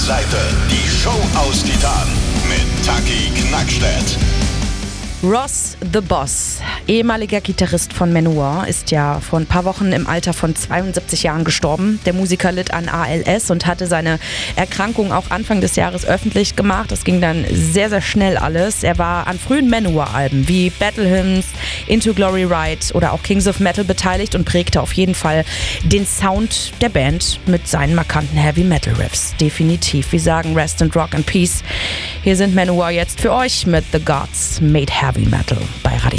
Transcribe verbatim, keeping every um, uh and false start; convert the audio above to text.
Seite. Die Show aus Titan mit Taki Knackstedt. Ross the Boss, ehemaliger Gitarrist von Manowar, ist ja vor ein paar Wochen im Alter von zweiundsiebzig Jahren gestorben. Der Musiker litt an A L S und hatte seine Erkrankung auch Anfang des Jahres öffentlich gemacht. Das ging dann sehr, sehr schnell alles. Er war an frühen Manowar-Alben wie Battle Hymns, Into Glory Ride oder auch Kings of Metal beteiligt und prägte auf jeden Fall den Sound der Band mit seinen markanten Heavy-Metal-Riffs. Definitiv. Wir sagen Rest and Rock and Peace. Hier sind Manowar jetzt für euch mit The Gods Made Heavy Metal bei Radio